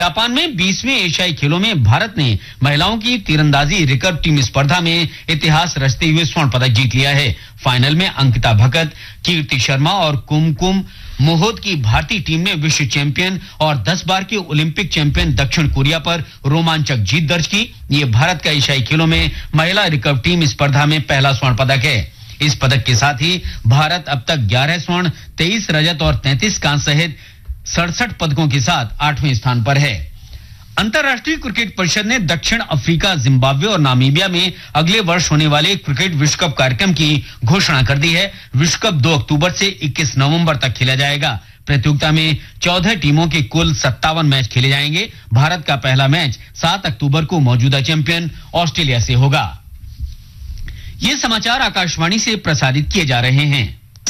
Japan में 20वें एशियाई खेलों में भारत ने महिलाओं की तीरंदाजी रिकर्व टीम स्पर्धा में इतिहास रचते हुए स्वर्ण पदक जीत लिया है। फाइनल में अंकिता भगत, कीर्ति शर्मा और कुमकुम मोहोद की भारतीय टीम ने विश्व चैंपियन और 10 बार के ओलंपिक चैंपियन दक्षिण कोरिया पर रोमांचक जीत दर्ज की। ये भारत का एशियाई खेलों में महिला रिकर्व टीम स्पर्धा में पहला स्वर्ण पदक है। इस पदक के साथ ही भारत अब तक 11 स्वर्ण, 23 रजत और 33 कांस्य सहित 67 पदकों के साथ 8वें स्थान पर है। अंतर्राष्ट्रीय क्रिकेट परिषद ने दक्षिण अफ्रीका, जिम्बाब्वे और नामीबिया में अगले वर्ष होने वाले क्रिकेट विश्व कप कार्यक्रम की घोषणा कर दी है। विश्व कप 2 अक्टूबर से 21 नवंबर तक खेला जाएगा। प्रतियोगिता में 14 टीमों के कुल 57 मैच खेले जाएंगे। भारत का पहला मैच 7 अक्टूबर को मौजूदा चैंपियन ऑस्ट्रेलिया से होगा। ये समाचार आकाशवाणी से प्रसारित किए जा रहे हैं।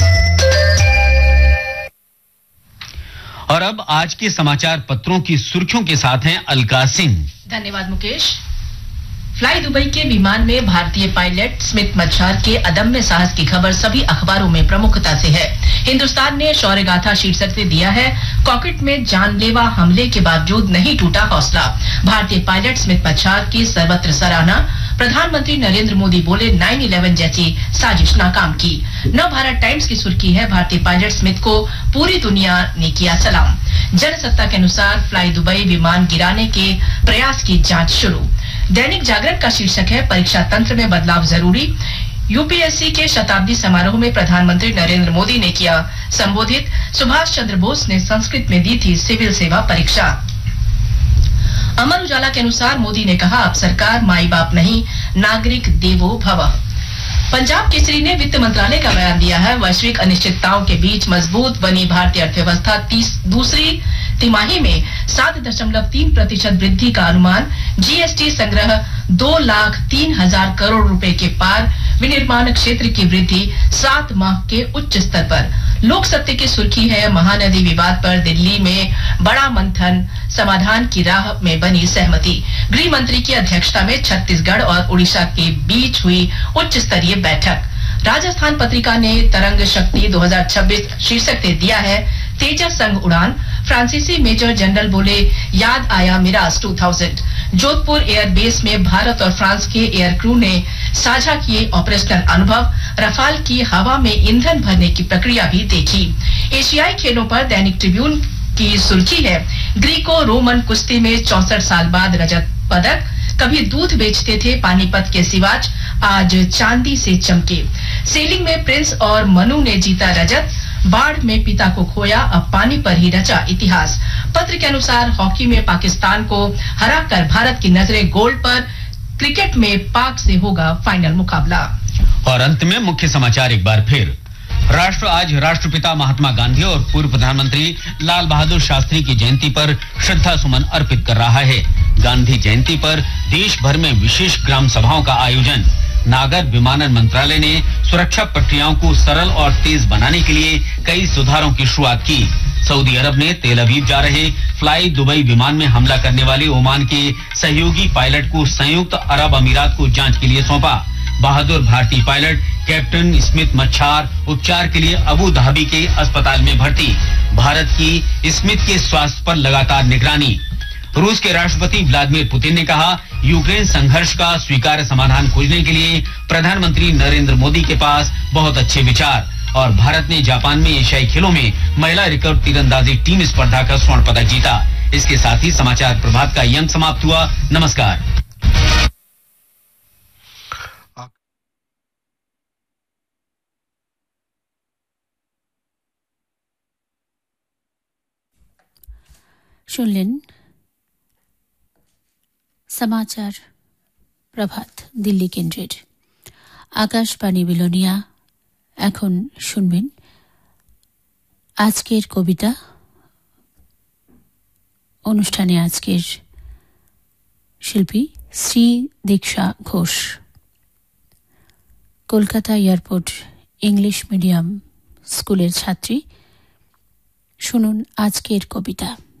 और अब आज के समाचार पत्रों की सुर्खियों के साथ हैं अलका सिंह। धन्यवाद मुकेश। फ्लाई दुबई के विमान में भारतीय पायलट स्मित मच्छार के अदम्य साहस की खबर सभी अखबारों में प्रमुखता से है। हिंदुस्तान ने शौर्य गाथा शीर्षक से दिया है, कॉकपिट में जानलेवा हमले के बावजूद नहीं टूटा हौसला। भारतीय पायलट स्मित मच्छार की सर्वत्र सराहना। प्रधानमंत्री नरेंद्र मोदी बोले 9/11 जैसी साजिश नाकाम की। नव भारत टाइम्स की सुर्खी है, भारतीय पायलट स्मिथ को पूरी दुनिया ने किया सलाम। जनसत्ता के अनुसार फ्लाई दुबई विमान गिराने के प्रयास की जांच शुरू। दैनिक जागरण का शीर्षक है, परीक्षा तंत्र में बदलाव जरूरी। यूपीएससी के शताब्दी समारोह में प्रधानमंत्री नरेंद्र मोदी ने किया संबोधित। सुभाष चंद्र बोस ने संस्कृत में दी थी सिविल सेवा परीक्षा। अमर उजाला के अनुसार मोदी ने कहा, अब सरकार माई बाप नहीं, नागरिक देवो भवः। पंजाब केसरी ने वित्त मंत्रालय का बयान दिया है, वैश्विक अनिश्चितताओं के बीच मजबूत बनी भारतीय अर्थव्यवस्था। दूसरी तिमाही में 7.3% वृद्धि का अनुमान। जीएसटी संग्रह 2,03,000 करोड़ रुपए के पार। विनिर्माण क्षेत्र की वृद्धि 7 माह के उच्च स्तर पर। लोक सत्य की सुर्खी है, महानदी विवाद पर दिल्ली में बड़ा मंथन, समाधान की राह में बनी सहमति। गृह मंत्री की अध्यक्षता में छत्तीसगढ़ और उड़ीसा के बीच हुई उच्च स्तरीय बैठक। राजस्थान पत्रिका ने तरंग शक्ति 2026 शीर्षक से दिया है, तेजस संग उड़ान। फ्रांसीसी मेजर जनरल बोले, याद आया मिराज 2000। जोधपुर एयरबेस में भारत और फ्रांस के एयर क्रू ने साझा किए ऑपरेशनल अनुभव। रफाल की हवा में ईंधन भरने की प्रक्रिया भी देखी। एशियाई खेलों पर दैनिक ट्रिब्यून की सुर्खी है, ग्रीको रोमन कुश्ती में 64 साल बाद रजत पदक। कभी दूध बेचते थे पानीपत के सिवाच, आज चांदी से चमके। सेलिंग में प्रिंस और मनु ने जीता रजत। बाढ़ में पिता को खोया, अब पानी पर ही रचा इतिहास। पत्र के अनुसार हॉकी में पाकिस्तान को हराकर भारत की नजरें गोल्ड पर। क्रिकेट में पाक से होगा फाइनल मुकाबला। और अंत में मुख्य समाचार एक बार फिर। राष्ट्र आज राष्ट्रपिता महात्मा गांधी और पूर्व प्रधानमंत्री लाल बहादुर शास्त्री की जयंती पर श्रद्धा सुमन अर्पित कर रहा है। गांधी जयंती पर देश भर में विशेष ग्राम सभाओं का आयोजन। नागर विमानन मंत्रालय ने सुरक्षा प्रक्रियाओं को सरल और तेज बनाने के लिए कई सुधारों की शुरुआत की। सऊदी अरब ने तेल अवीव जा रहे फ्लाई दुबई विमान में हमला करने वाले ओमान के सहयोगी पायलट को संयुक्त अरब अमीरात को जांच के लिए सौंपा। बहादुर भारतीय पायलट कैप्टन स्मित मच्छार उपचार के लिए अबू धाबी के अस्पताल में भर्ती। भारत की स्मित के स्वास्थ्य पर लगातार निगरानी। रूस के राष्ट्रपति व्लादिमीर पुतिन ने कहा, यूक्रेन संघर्ष का स्वीकार्य समाधान खोजने के लिए प्रधानमंत्री नरेंद्र मोदी के पास बहुत अच्छे विचार। और भारत ने जापान में एशियाई खेलों में महिला रिकर्व तीरंदाजी टीम स्पर्धा का स्वर्ण पदक जीता। इसके साथ ही समाचार प्रभात का ये अंक समाप्त हुआ। नमस्कार। শুনলেন সমাচার প্রভাত দিল্লি কেন্দ্রের। আকাশবাণী বিলোনিয়া। এখন শুনবেন আজকের কবিতা। অনুষ্ঠানে আজকের শিল্পী শ্রী দীক্ষা Ghosh. Kolkata airport English medium স্কুলের ছাত্রী। শুনুন আজকের কবিতা।